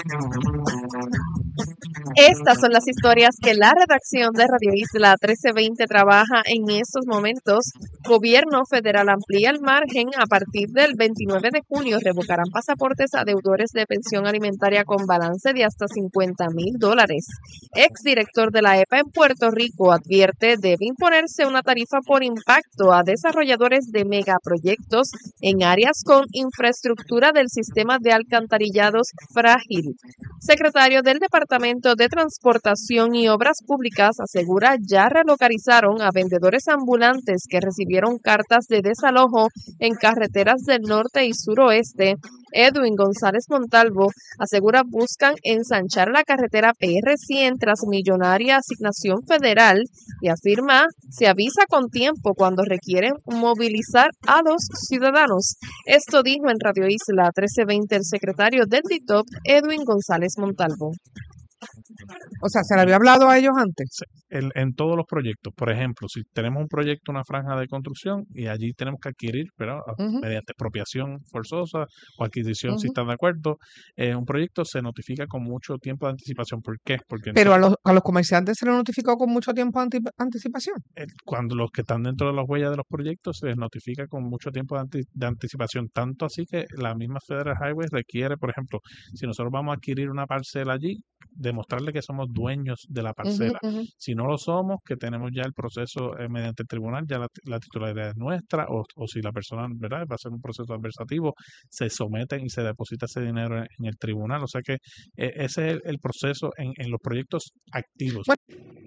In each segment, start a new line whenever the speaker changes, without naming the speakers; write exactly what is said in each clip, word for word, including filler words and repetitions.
Estas son las historias que la redacción de Radio Isla trece veinte trabaja en estos momentos. Gobierno federal amplía el margen. A partir del veintinueve de junio revocarán pasaportes a deudores de pensión alimentaria con balance de hasta cincuenta mil dólares. Exdirector de la E P A en Puerto Rico advierte debe imponerse una tarifa por impacto a desarrolladores de megaproyectos en áreas con infraestructura del sistema de alcantarillados frágil. Secretario del Departamento de Transportación y Obras Públicas asegura ya relocalizaron a vendedores ambulantes que recibieron cartas de desalojo en carreteras del norte y suroeste. Edwin González Montalvo asegura buscan ensanchar la carretera P R cien tras millonaria asignación federal y afirma se avisa con tiempo cuando requieren movilizar a los ciudadanos. Esto dijo en Radio Isla trece veinte el secretario del D I T O P, Edwin González Montalvo.
O sea, ¿se le había hablado a ellos antes?
Sí, en, en todos los proyectos. Por ejemplo, si tenemos un proyecto, una franja de construcción, y allí tenemos que adquirir, ¿verdad? Uh-huh. mediante expropiación forzosa o adquisición, uh-huh. si están de acuerdo, eh, un proyecto se notifica con mucho tiempo de anticipación. ¿Por qué? Porque
Pero
entonces,
a, los, a los comerciantes se les notificó con mucho tiempo de anti- anticipación.
Eh, cuando los que están dentro de las huellas de los proyectos se les notifica con mucho tiempo de, anti- de anticipación. Tanto así que la misma Federal Highway requiere, por ejemplo, si nosotros vamos a adquirir una parcela allí, demostrarle que somos dueños de la parcela. Uh-huh, uh-huh. Si no lo somos, que tenemos ya el proceso eh, mediante el tribunal, ya la, la titularidad es nuestra, o, o si la persona, ¿verdad?, va a ser un proceso adversativo, se someten y se deposita ese dinero en, en el tribunal. O sea que eh, ese es el, el proceso en, en los proyectos activos.
Bueno.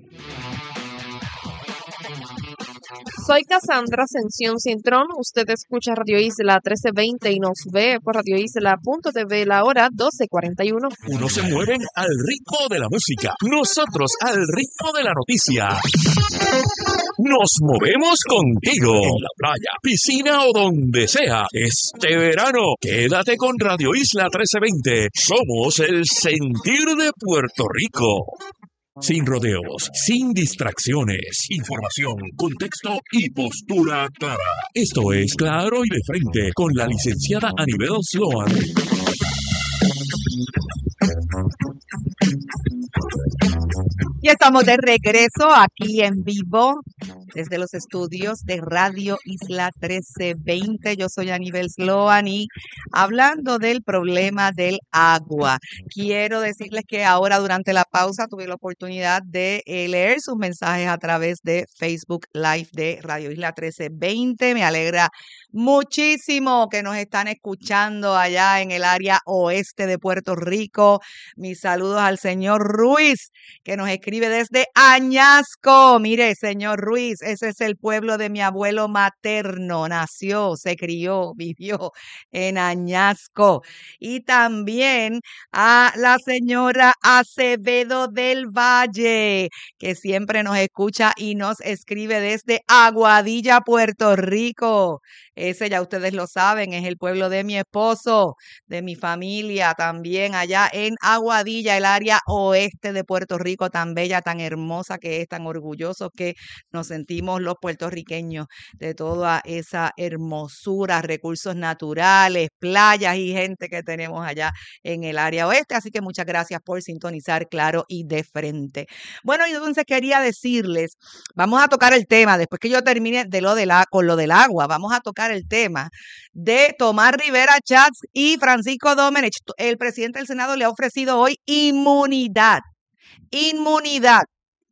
Soy Cassandra Ascensión Cintrón. Usted escucha Radio Isla trece veinte y nos ve por radio isla punto t v la hora doce cuarenta y uno.
Unos se mueven al ritmo de la música, nosotros al ritmo de la noticia. Nos movemos contigo en la playa, piscina o donde sea. Este verano, quédate con Radio Isla trece veinte. Somos el sentir de Puerto Rico. Sin rodeos, sin distracciones, información, contexto y postura clara. Esto es Claro y de Frente con la licenciada Anibel Sloan.
Y estamos de regreso aquí en vivo desde los estudios de Radio Isla trece veinte. Yo soy Anibel Sloan y hablando del problema del agua, quiero decirles que ahora durante la pausa tuve la oportunidad de eh, leer sus mensajes a través de Facebook Live de Radio Isla trece veinte. Me alegra muchísimo que nos están escuchando allá en el área oeste de Puerto Rico. Mis saludos al señor Ruiz, que nos escribe desde Añasco. Mire, señor Ruiz, ese es el pueblo de mi abuelo materno. Nació, se crió, vivió en Añasco. Y también a la señora Acevedo del Valle, que siempre nos escucha y nos escribe desde Aguadilla, Puerto Rico. Ese ya ustedes lo saben, es el pueblo de mi esposo, de mi familia, también allá en Aguadilla, el área oeste de Puerto Rico, tan bella, tan hermosa que es, tan orgullosos que nos sentimos los puertorriqueños de toda esa hermosura, recursos naturales, playas y gente que tenemos allá en el área oeste. Así que muchas gracias por sintonizar Claro y de Frente. Bueno, y entonces quería decirles, vamos a tocar el tema, después que yo termine de lo de la, con lo del agua, vamos a tocar el tema de Tomás Rivera Chats y Francisco Domenech. El presidente del Senado le ha ofrecido hoy inmunidad, inmunidad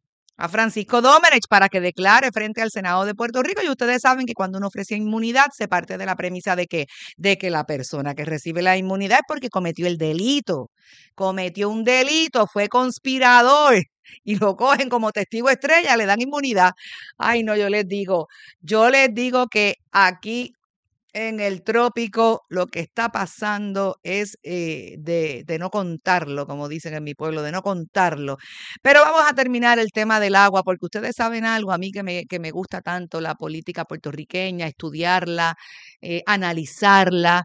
a Francisco Domenech para que declare frente al Senado de Puerto Rico. Y ustedes saben que cuando uno ofrece inmunidad se parte de la premisa de que, de que la persona que recibe la inmunidad es porque cometió el delito, cometió un delito, fue conspirador y lo cogen como testigo estrella, le dan inmunidad. Ay, no, yo les digo, yo les digo que aquí en el trópico lo que está pasando es eh, de, de no contarlo, como dicen en mi pueblo, de no contarlo. Pero vamos a terminar el tema del agua, porque ustedes saben algo, a mí que me, que me gusta tanto la política puertorriqueña, estudiarla, eh, analizarla,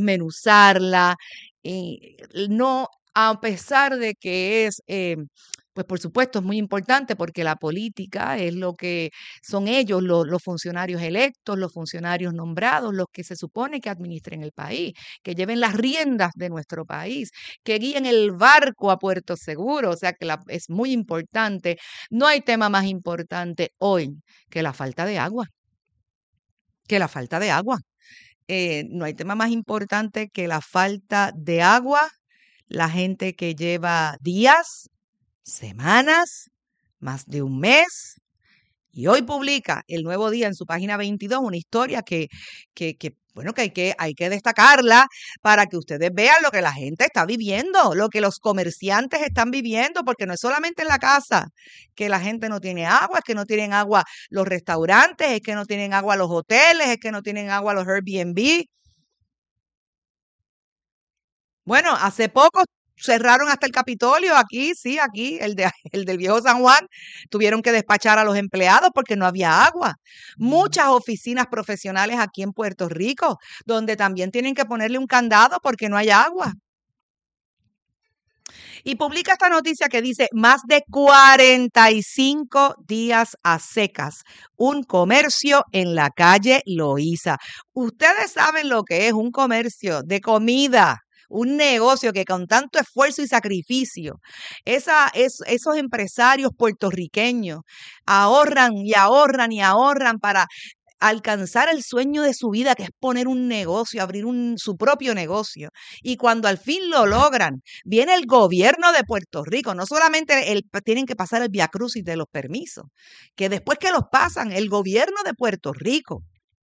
desmenuzarla, y no, a pesar de que es... Eh, Pues por supuesto es muy importante porque la política es lo que son ellos, lo- los funcionarios electos, los funcionarios nombrados, los que se supone que administren el país, que lleven las riendas de nuestro país, que guíen el barco a puerto seguro. O sea que la- es muy importante. No hay tema más importante hoy que la falta de agua, que la falta de agua. Eh, no hay tema más importante que la falta de agua. La gente que lleva días, semanas, más de un mes. Y hoy publica El Nuevo Día en su página veintidós una historia que, que, que, bueno, que hay, que hay que destacarla para que ustedes vean lo que la gente está viviendo, lo que los comerciantes están viviendo, porque no es solamente en la casa que la gente no tiene agua, es que no tienen agua los restaurantes, es que no tienen agua los hoteles, es que no tienen agua los Airbnb. Bueno, hace poco cerraron hasta el Capitolio, aquí, sí, aquí, el, de, el del viejo San Juan, tuvieron que despachar a los empleados porque no había agua. Muchas oficinas profesionales aquí en Puerto Rico, donde también tienen que ponerle un candado porque no hay agua. Y publica esta noticia que dice, más de cuarenta y cinco días a secas, un comercio en la calle Loíza. Ustedes saben lo que es un comercio de comida, un negocio que con tanto esfuerzo y sacrificio, esa, es, esos empresarios puertorriqueños ahorran y ahorran y ahorran para alcanzar el sueño de su vida, que es poner un negocio, abrir un, su propio negocio. Y cuando al fin lo logran, viene el gobierno de Puerto Rico. No solamente el, tienen que pasar el viacrucis de los permisos, que después que los pasan, el gobierno de Puerto Rico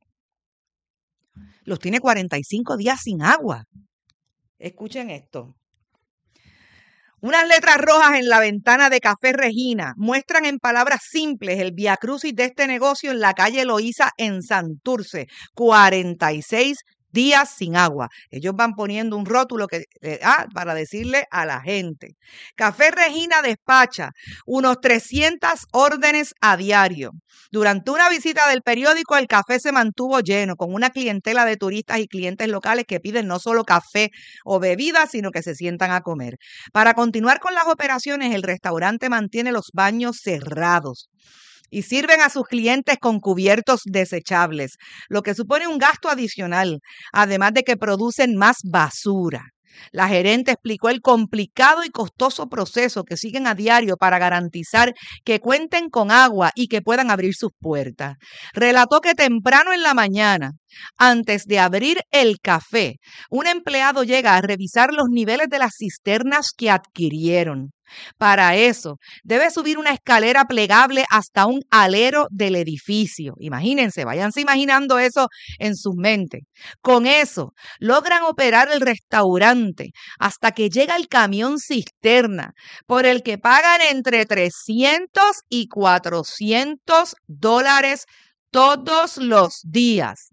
los tiene cuarenta y cinco días sin agua. Escuchen esto. Unas letras rojas en la ventana de Café Regina muestran en palabras simples el viacrucis de este negocio en la calle Loíza en Santurce. cuarenta y seis días sin agua. Ellos van poniendo un rótulo que, eh, ah, para decirle a la gente. Café Regina despacha unos trescientas órdenes a diario. Durante una visita del periódico, el café se mantuvo lleno, con una clientela de turistas y clientes locales que piden no solo café o bebidas, sino que se sientan a comer. Para continuar con las operaciones, el restaurante mantiene los baños cerrados y sirven a sus clientes con cubiertos desechables, lo que supone un gasto adicional, además de que producen más basura. La gerente explicó el complicado y costoso proceso que siguen a diario para garantizar que cuenten con agua y que puedan abrir sus puertas. Relató que temprano en la mañana, antes de abrir el café, un empleado llega a revisar los niveles de las cisternas que adquirieron. Para eso, debe subir una escalera plegable hasta un alero del edificio. Imagínense, váyanse imaginando eso en sus mentes. Con eso, logran operar el restaurante hasta que llega el camión cisterna, por el que pagan entre trescientos y cuatrocientos dólares todos los días.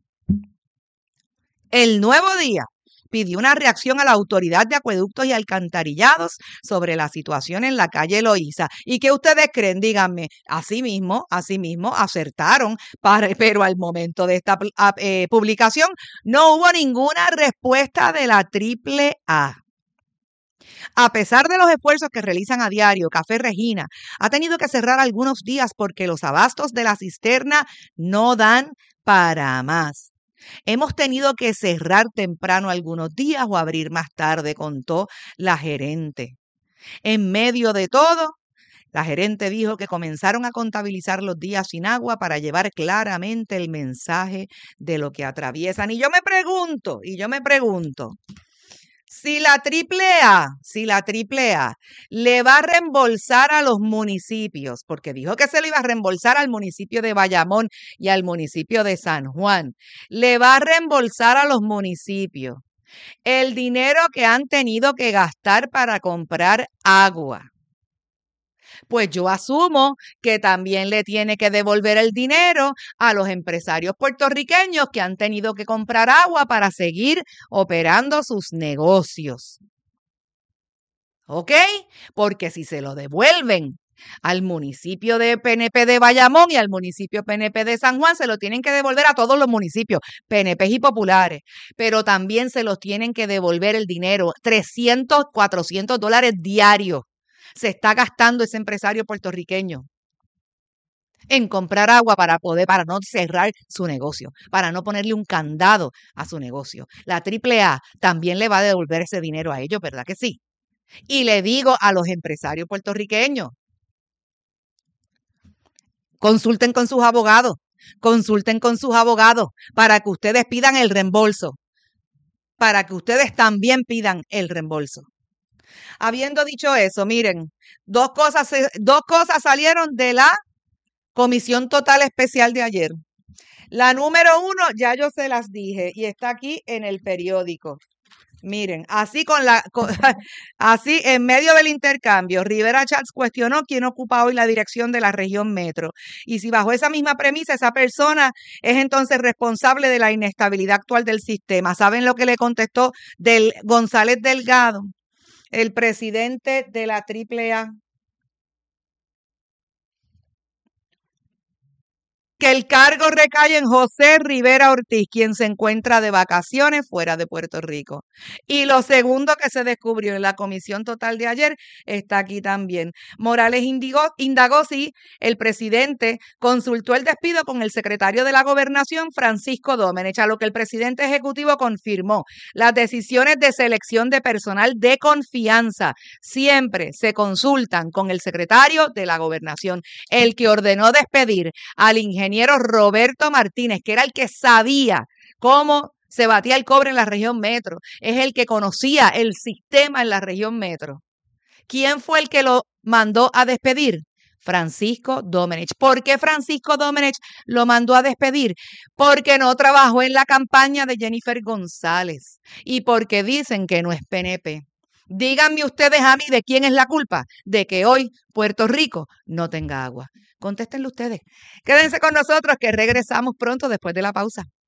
El Nuevo Día pidió una reacción a la Autoridad de Acueductos y Alcantarillados sobre la situación en la calle Loíza. ¿Y qué ustedes creen? Díganme. Así mismo, así mismo, acertaron, para, pero al momento de esta eh, publicación no hubo ninguna respuesta de la triple A. A pesar de los esfuerzos que realizan a diario, Café Regina ha tenido que cerrar algunos días porque los abastos de la cisterna no dan para más. Hemos tenido que cerrar temprano algunos días o abrir más tarde, contó la gerente. En medio de todo, la gerente dijo que comenzaron a contabilizar los días sin agua para llevar claramente el mensaje de lo que atraviesan. Y yo me pregunto, y yo me pregunto, si la triple A, si la triple A le va a reembolsar a los municipios, porque dijo que se le iba a reembolsar al municipio de Bayamón y al municipio de San Juan, le va a reembolsar a los municipios el dinero que han tenido que gastar para comprar agua. Pues yo asumo que también le tiene que devolver el dinero a los empresarios puertorriqueños que han tenido que comprar agua para seguir operando sus negocios. ¿Ok? Porque si se lo devuelven al municipio de P N P de Bayamón y al municipio P N P de San Juan, se lo tienen que devolver a todos los municipios, P N P y populares, pero también se los tienen que devolver el dinero, trescientos, cuatrocientos dólares diarios, se está gastando ese empresario puertorriqueño en comprar agua para poder, para no cerrar su negocio, para no ponerle un candado a su negocio? La triple A también le va a devolver ese dinero a ellos, ¿verdad que sí? Y le digo a los empresarios puertorriqueños, consulten con sus abogados, consulten con sus abogados para que ustedes pidan el reembolso, para que ustedes también pidan el reembolso. Habiendo dicho eso, miren, dos cosas, dos cosas salieron de la Comisión Total Especial de ayer. La número uno, ya yo se las dije y está aquí en el periódico. Miren, así con la, con, así en medio del intercambio, Rivera Chats cuestionó quién ocupa hoy la dirección de la región metro. Y si bajo esa misma premisa esa persona es entonces responsable de la inestabilidad actual del sistema. ¿Saben lo que le contestó del González Delgado, el presidente de la triple A? Que el cargo recae en José Rivera Ortiz, quien se encuentra de vacaciones fuera de Puerto Rico. Y lo segundo que se descubrió en la Comisión Total de ayer está aquí también. Morales indigó, indagó si el presidente consultó el despido con el secretario de la Gobernación, Francisco Domenech, a lo que el presidente ejecutivo confirmó. Las decisiones de selección de personal de confianza siempre se consultan con el secretario de la Gobernación, el que ordenó despedir al ingeniero Roberto Martínez, que era el que sabía cómo se batía el cobre en la región metro, es el que conocía el sistema en la región metro. ¿Quién fue el que lo mandó a despedir? Francisco Domenech. ¿Por qué Francisco Domenech lo mandó a despedir? Porque no trabajó en la campaña de Jennifer González y porque dicen que no es P N P. Díganme ustedes a mí de quién es la culpa de que hoy Puerto Rico no tenga agua. Contéstenlo ustedes. Quédense con nosotros que regresamos pronto después de la pausa.